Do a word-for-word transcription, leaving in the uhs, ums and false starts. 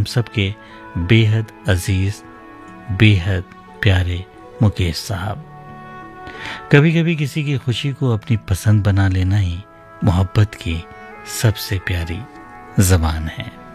सबके बेहद अजीज, बेहद प्यारे मुकेश साहब। कभी कभी किसी की खुशी को अपनी पसंद बना लेना ही मोहब्बत की सबसे प्यारी ज़बान है।